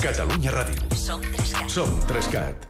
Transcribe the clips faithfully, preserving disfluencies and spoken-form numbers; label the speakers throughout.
Speaker 1: Catalunya Ràdio.
Speaker 2: Som Trescat.
Speaker 1: Som Trescat.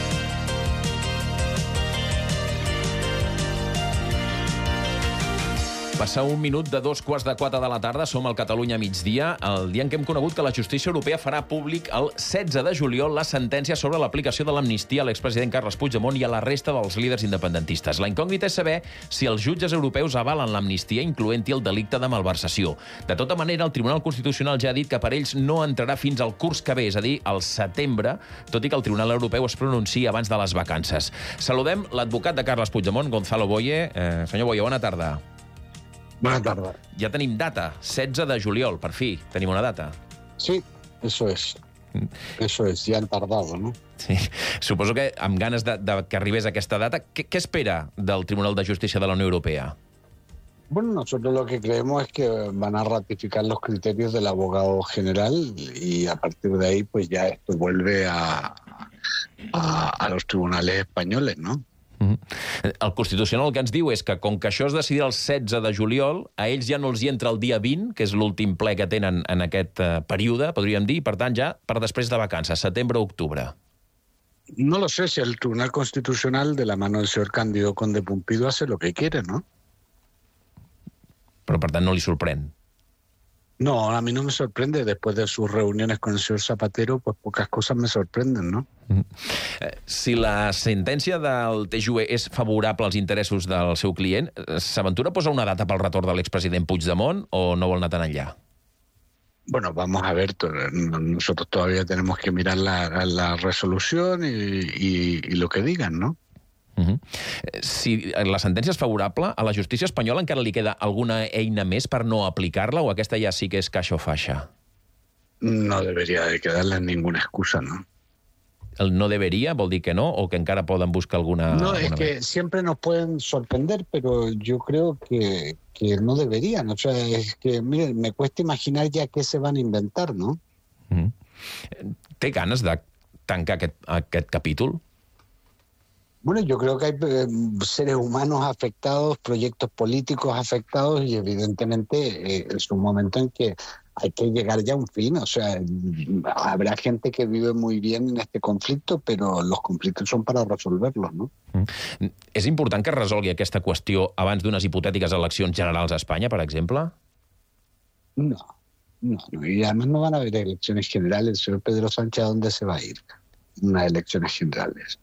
Speaker 3: Passa un minut de dos quarts de quatre de la tarda, som al Catalunya migdia, el dia en què hem conegut que la justícia europea farà públic el setze de juliol la sentència sobre l'aplicació de l'amnistia a l'expresident Carles Puigdemont i a la resta dels líders independentistes. La incògnita és saber si els jutges europeus avalen l'amnistia, incloent-hi el delicte de malversació. De tota manera, el Tribunal Constitucional ja ha dit que per ells no entrarà fins al curs que ve, és a dir, al setembre, tot i que el Tribunal Europeu es pronunciï abans de les vacances. Saludem l'advocat de Carles Puigdemont, Gonzalo Boye. Eh, senyor Boye, bona tarda.
Speaker 4: Buenas tardes.
Speaker 3: Ja tenim data, setze de juliol, per fi, tenim una data.
Speaker 4: Sí, eso es. Eso es, ya han tardado, ¿no?
Speaker 3: Sí. Suposo que amb ganes de, de que arribés aquesta data, què, què espera del Tribunal de Justícia de la Unió Europea?
Speaker 4: Bueno, nosotros lo que creemos es que van a ratificar los criterios del abogado general y a partir de ahí pues ya esto vuelve a, a, a los tribunales españoles, ¿no?
Speaker 3: El Constitucional el que ens diu és que, com que això es decidirà el setze de juliol, a ells ja no els hi entra el dia vint, que és l'últim ple que tenen en aquest uh, període, podríem dir, i per tant ja per després de vacances, setembre-octubre.
Speaker 4: No lo sé, si el Tribunal Constitucional, de la mano del señor Cándido Conde Pumpido, hace lo que quiere, ¿no?
Speaker 3: Però, per tant, no li sorprèn.
Speaker 4: No, a mí no me sorprende. Después de sus reuniones con el señor Zapatero, pues pocas cosas me sorprenden, ¿no?
Speaker 3: Si la sentència del T J U E és favorable als interessos del seu client, s'aventura a posar una data pel retorn de l'expresident Puigdemont o no vol anar tan enllà?
Speaker 4: Bueno, vamos a ver, nosotros todavía tenemos que mirar la, la resolución y, y, y lo que digan, ¿no?
Speaker 3: Uh-huh. Si la sentència és favorable, a la justícia espanyola encara li queda alguna eina més per no aplicar-la o aquesta ja sí que és caixa o faixa?
Speaker 4: No debería de quedarle ninguna excusa, ¿no?
Speaker 3: El no debería vol dir que no o que encara poden buscar alguna...
Speaker 4: No,
Speaker 3: alguna
Speaker 4: es que
Speaker 3: més?
Speaker 4: Siempre nos pueden sorprender, pero yo creo que, que no deberían. O sea, es que, miren, me cuesta imaginar ya qué se van a inventar, ¿no?
Speaker 3: Uh-huh. Té ganes de tancar aquest, aquest capítol?
Speaker 4: Bueno, yo creo que hay eh, seres humanos afectados, proyectos políticos afectados y evidentemente eh, es un momento en que hay que llegar ya a un fin. O sea, habrá gente que vive muy bien en este conflicto, pero los conflictos son para resolverlos, ¿no?
Speaker 3: Mm. És important que es resolgui aquesta qüestió abans d'unes hipotètiques eleccions generals a Espanya, per exemple?
Speaker 4: No, no, no. Y además no van a haber elecciones generales. El señor Pedro Sánchez, ¿a dónde se va a ir? Unas elecciones generales.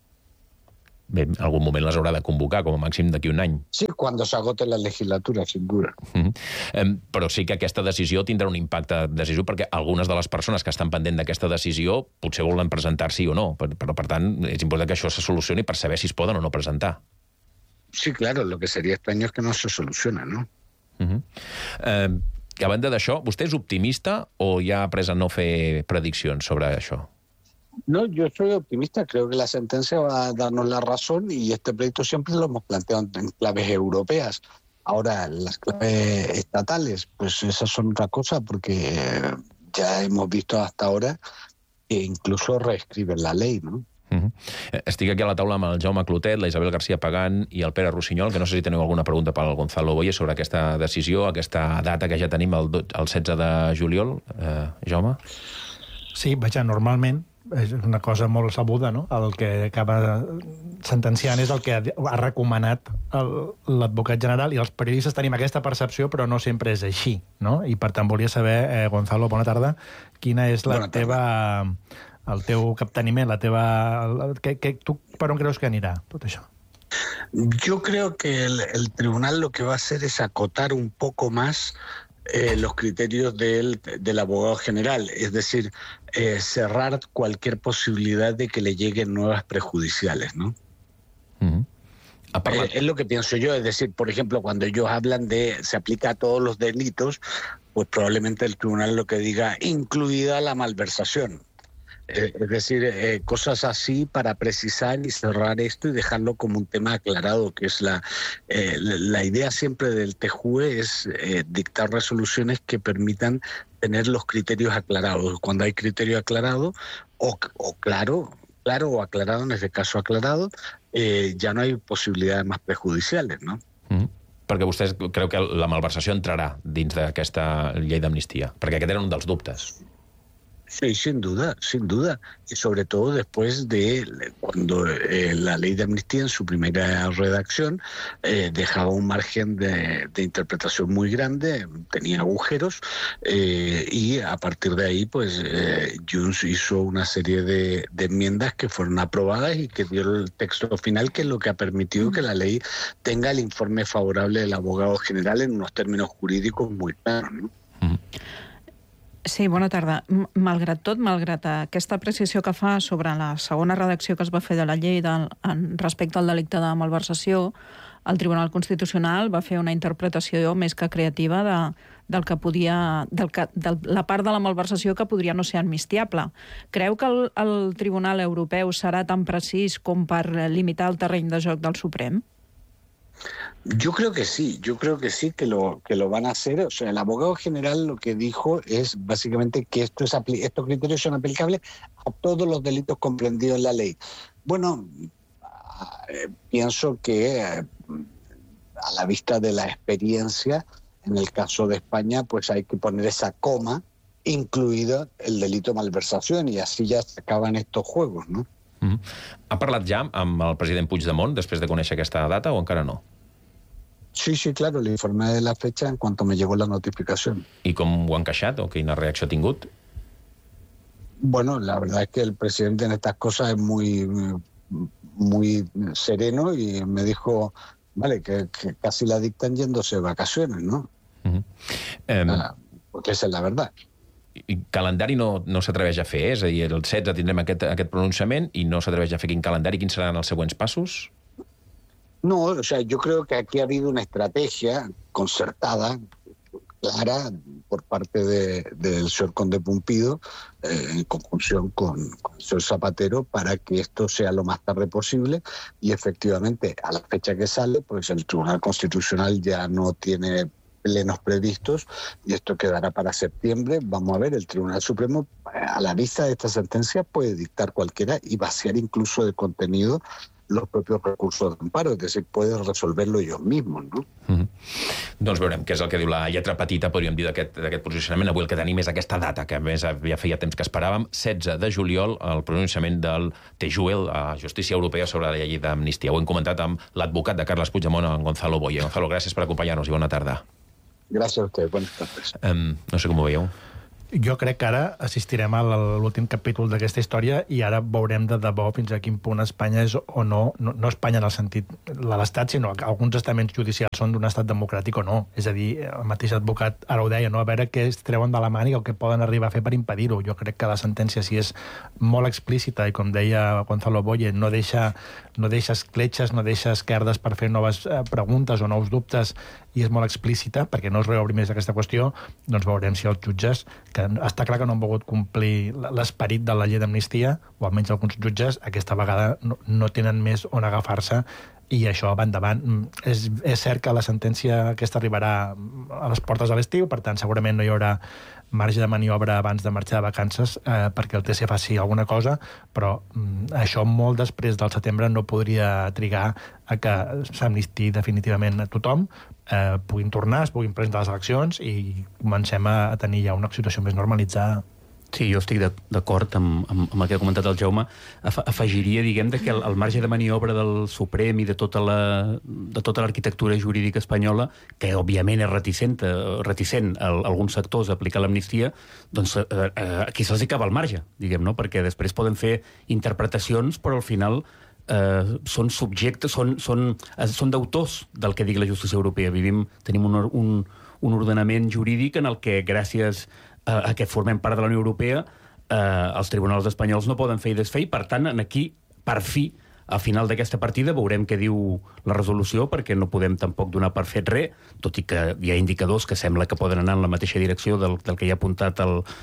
Speaker 3: Bé, en algun moment les haurà de convocar, com a màxim d'aquí un any.
Speaker 4: Sí, cuando se agote la legislatura, sin duda.
Speaker 3: Uh-huh. eh, però sí que aquesta decisió tindrà un impacte decisiu perquè algunes de les persones que estan pendent d'aquesta decisió potser volen presentar-s'hi o no, però, però per tant és important que això se solucioni per saber si es poden o no presentar.
Speaker 4: Sí, claro, lo que sería extraño es que no se soluciona, ¿no?
Speaker 3: Uh-huh. eh, a banda d'això, vostè és optimista o ja ha pres a no fer prediccions sobre això?
Speaker 4: No, yo soy optimista. Creo que la sentencia va a darnos la razón y este proyecto siempre lo hemos planteado en claves europeas. Ahora, las claves estatales, pues esas son otra cosa porque ya hemos visto hasta ahora que incluso reescriben la ley, ¿no?
Speaker 3: Uh-huh. Estic aquí a la taula amb el Jaume Clotet, la Isabel García Pagán i el Pere Rossinyol, que no sé si teniu alguna pregunta pel Gonzalo Boye sobre aquesta decisió, aquesta data que ja tenim el, el setze de juliol. Eh, Jaume?
Speaker 5: Sí, vaja, normalment és una cosa molt sabuda, no? El que acaba sentenciant és el que ha recomanat l'advocat general i els periodistes tenim aquesta percepció, però no sempre és així, no? I per tant volia saber, eh, Gonzalo, bona tarda, quina és la teva, el teu capteniment, la teva... El, que, que, tu per on creus que anirà tot això?
Speaker 4: Yo creo que el, el tribunal lo que va a hacer es acotar un poco más Eh, los criterios del, del abogado general, es decir, eh, cerrar cualquier posibilidad de que le lleguen nuevas prejudiciales, ¿no?
Speaker 3: Uh-huh.
Speaker 4: Eh, es lo que pienso yo, es decir, por ejemplo, cuando ellos hablan de se aplica a todos los delitos, pues probablemente el tribunal lo que diga, incluida la malversación. Eh, es decir, eh, cosas así para precisar y cerrar esto y dejarlo como un tema aclarado, que es la, eh, la idea siempre del T J U E es eh, dictar resoluciones que permitan tener los criterios aclarados. Cuando hay criterio aclarado, o, o claro, claro o aclarado, en este caso aclarado, eh, ja no hay possibilitats més prejudicials, no?
Speaker 3: Mm. Perquè vostès creu que la malversació entrarà dins d'aquesta llei d'amnistia? Perquè aquest era un dels dubtes.
Speaker 4: Sí, sin duda, sin duda. Y sobre todo después de cuando eh, la ley de amnistía en su primera redacción eh, dejaba un margen de, de interpretación muy grande, tenía agujeros, eh, y a partir de ahí, pues, eh, Junts hizo una serie de, de enmiendas que fueron aprobadas y que dio el texto final, que es lo que ha permitido que la ley tenga el informe favorable del abogado general en unos términos jurídicos muy claros, ¿no? Mm.
Speaker 1: Sí, bona tarda. Malgrat tot, malgrat aquesta precisió que fa sobre la segona redacció que es va fer de la llei del, en, respecte al delicte de malversació, el Tribunal Constitucional va fer una interpretació més que creativa de, del que podia, del que, de la part de la malversació que podria no ser amnistiable. Creu que el, el Tribunal Europeu serà tan precís com per limitar el terreny de joc del Suprem?
Speaker 4: Yo creo que sí, yo creo que sí que lo que lo van a hacer. O sea, el abogado general lo que dijo es básicamente que esto es estos criterios son aplicables a todos los delitos comprendidos en la ley. Bueno, eh, pienso que eh, a la vista de la experiencia, en el caso de España, pues hay que poner esa coma, incluido el delito de malversación, y así ya se acaban estos juegos, ¿no?
Speaker 3: Mm-hmm. Ha parlat ja amb el president Puigdemont després de conèixer aquesta data o encara no?
Speaker 4: Sí, sí, claro, le informé de la fecha en cuanto me llegó la notificación.
Speaker 3: I com ho ha encaixat o quina reacció ha tingut?
Speaker 4: Bueno, la verdad es que el presidente en estas cosas es muy, muy sereno y me dijo, vale, que, que casi la dictan yéndose de vacaciones, ¿no? Uh-huh. um... ah, porque esa es la verdad.
Speaker 3: I calendari no, no s'atreveix a fer, és a dir, el setze tindrem aquest, aquest pronunciament i no s'atreveix a fer quin calendari, quins seran els següents passos?
Speaker 4: No, o sea, yo creo que aquí ha habido una estrategia concertada, clara, por parte de, del señor Conde Pumpido, eh, en conjunción con, con el señor Zapatero, para que esto sea lo más tarde posible, y efectivamente, a la fecha que sale, pues el Tribunal Constitucional ya no tiene plenos previstos y esto quedará para septiembre. Vamos a ver, el Tribunal Supremo, a la vista de esta sentencia, puede dictar cualquiera y vaciar incluso de contenido los propios recursos de amparo, es decir, pueden resolverlo ellos mismos, no?
Speaker 3: Mm-hmm. Doncs veurem què és el que diu la lletra petita, podríem dir, d'aquest posicionament. Avui el que tenim és aquesta data, que a més ja feia temps que esperàvem, setze de juliol, el pronunciament del T J U E L, a Justícia Europea, sobre la llei d'amnistia. Ho hem comentat amb l'advocat de Carles Puigdemont, en Gonzalo Boye. Gonzalo, gràcies per acompanyar-nos i bona tarda.
Speaker 4: Gràcies a usted, buenas tardes.
Speaker 3: Um, no sé com ho veieu.
Speaker 5: Jo crec que ara assistirem a l'últim capítol d'aquesta història i ara veurem de debò fins a quin punt Espanya és o no, no, no Espanya en el sentit de l'Estat, sinó que alguns estaments judicials són d'un estat democràtic o no. És a dir, el mateix advocat ara ho deia, no? A veure què es treuen de la màniga o què poden arribar a fer per impedir-ho. Jo crec que la sentència, si és molt explícita i, com deia Gonzalo Boye, no deixa, no deixa escletxes, no deixa esquerdes per fer noves preguntes o nous dubtes, i és molt explícita, perquè no es reobri més aquesta qüestió, doncs veurem si els jutges, que està clar que no han volgut complir l'esperit de la llei d'amnistia, o almenys alguns jutges, aquesta vegada no, no tenen més on agafar-se, i això va endavant. És, és cert que la sentència aquesta arribarà a les portes de l'estiu, per tant, segurament no hi haurà marge de maniobra abans de marxar de vacances eh, perquè el T C faci alguna cosa, però mm, això molt després del setembre no podria trigar a que s'amnistiï definitivament a tothom, eh, puguin tornar, es puguin presentar les eleccions i comencem a, a tenir ja una situació més normalitzada.
Speaker 2: Sí, jo estic d'acord amb, amb, amb el que ha comentat el Jaume. Afegiria, diguem, que el, el marge de maniobra del Suprem i de tota la, de tota l'arquitectura jurídica espanyola, que òbviament és reticent, reticent a, a alguns sectors a aplicar l'amnistia, doncs eh, aquí se'ls acaba el marge, diguem, no? Perquè després poden fer interpretacions, però al final eh, són subjectes, són, són, són d'autors del que digui la justícia europea. Vivim, tenim un, un, un ordenament jurídic en el que, gràcies a que formem part de la Unió Europea, eh, els tribunals espanyols no poden fer i desfer, i per tant, aquí, per fi, al final d'aquesta partida, veurem què diu la resolució, perquè no podem tampoc donar per fet res, tot i que hi ha indicadors que sembla que poden anar en la mateixa direcció del, del que ja ha apuntat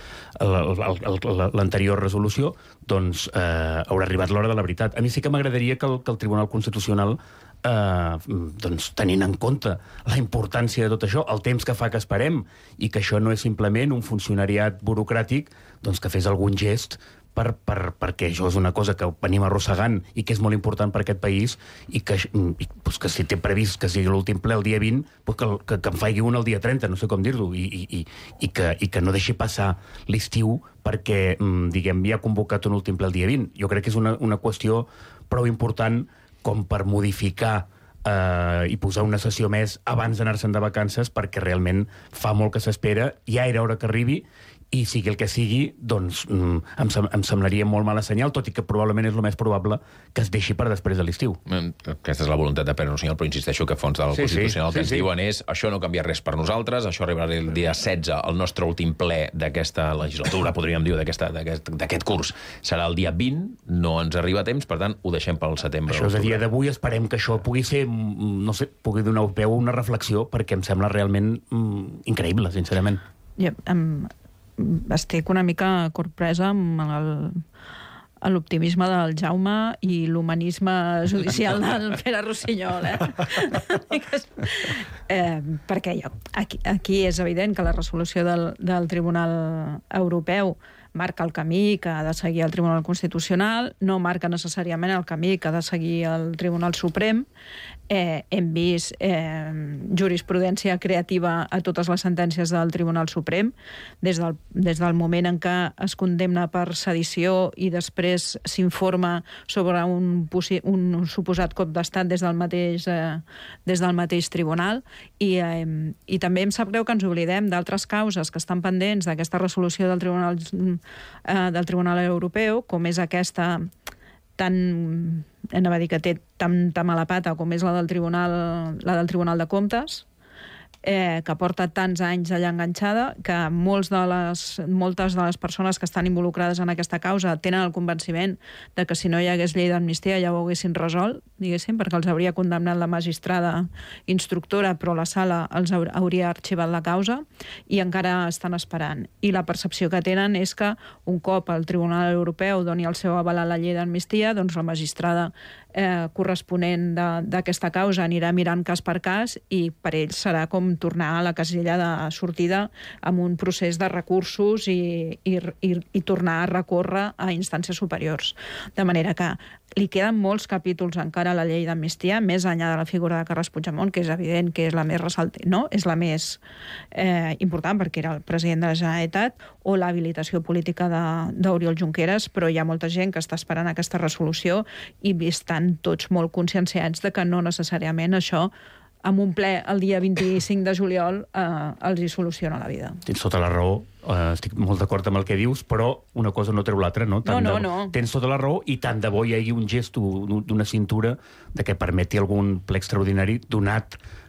Speaker 2: l'anterior resolució, doncs eh, haurà arribat l'hora de la veritat. A mi sí que m'agradaria que el, que el Tribunal Constitucional Eh, doncs, tenint en compte la importància de tot això, el temps que fa que esperem, i que això no és simplement un funcionariat burocràtic, doncs que fes algun gest per, per, perquè això és una cosa que venim arrossegant i que és molt important per aquest país i que, i, pues, que si té previst que sigui l'últim ple el dia vint, pues que, que, que en faigui un el dia trenta, no sé com dir-ho, i, i, i, que, i que no deixi passar l'estiu perquè, diguem, ja ha convocat un últim ple el dia vint. Jo crec que és una, una qüestió prou important com per modificar eh, i posar una sessió més abans d'anar-se'n de vacances, perquè realment fa molt que s'espera, ja era hora que arribi, i sigui el que sigui, doncs em, sem em semblaria molt mala senyal, tot i que probablement és el més probable que es deixi per després de l'estiu.
Speaker 3: Aquesta és la voluntat de Pere Rossinyol, però insisteixo que fons del
Speaker 2: sí,
Speaker 3: Constitucional
Speaker 2: sí,
Speaker 3: que ens
Speaker 2: sí,
Speaker 3: diuen és això no canvia res per nosaltres, això arribarà el dia setze, el nostre últim ple d'aquesta legislatura, podríem dir, d'aquest curs. Serà el dia vint, no ens arriba a temps, per tant, ho deixem pel setembre.
Speaker 2: Això és a dia d'avui, esperem que això pugui ser, no sé, pugui donar peu a una reflexió, perquè em sembla realment mm, increïble, sincerament.
Speaker 1: Ja, um... estic una mica corpresa amb l'optimisme del Jaume i l'humanisme judicial del Pere Rossinyol, eh? eh perquè jo, aquí, aquí és evident que la resolució del, del Tribunal Europeu marca el camí que ha de seguir el Tribunal Constitucional, no marca necessàriament el camí que ha de seguir el Tribunal Suprem. Eh, hem vist eh, jurisprudència creativa a totes les sentències del Tribunal Suprem, des del, des del moment en què es condemna per sedició i després s'informa sobre un, un suposat cop d'estat des del mateix, eh, des del mateix tribunal. I, eh, I també em sap greu que ens oblidem d'altres causes que estan pendents d'aquesta resolució del Tribunal, eh, del Tribunal Europeu, com és aquesta tan, anava a dir que té tan, tan mala pata com és la del Tribunal, la del Tribunal de Comptes, eh, que porta tants anys allà enganxada, que molts de les, moltes de les persones que estan involucrades en aquesta causa tenen el convenciment de que si no hi hagués llei d'amnistia ja ho haguessin resolt, diguéssim, perquè els hauria condemnat la magistrada instructora, però la sala els hauria arxivat la causa, i encara estan esperant. I la percepció que tenen és que un cop el Tribunal Europeu doni el seu aval a la llei d'amnistia, doncs la magistrada eh, corresponent d'aquesta causa anirà mirant cas per cas, i per ells serà com tornar a la casella de sortida amb un procés de recursos i, i, i, i tornar a recórrer a instàncies superiors. De manera que li queden molts capítols encara a la llei d'amnistia, més enllà de la figura de Carles Puigdemont, que és evident que és la més ressalt... no? És la més eh, important, perquè era el president de la Generalitat, o l'habilitació política d'Oriol Junqueras, però hi ha molta gent que està esperant aquesta resolució i estan tots molt conscienciats de que no necessàriament això amb un ple el dia vint-i-cinc de juliol eh, els hi soluciona la vida.
Speaker 2: Tens tota la raó, uh, estic molt d'acord amb el que dius, però una cosa no treu l'altra, no? Tant
Speaker 1: no, no,
Speaker 2: de,
Speaker 1: no.
Speaker 2: Tens tota la raó, i tant de bo hi hagi un gest d'una cintura de que permeti algun ple extraordinari donat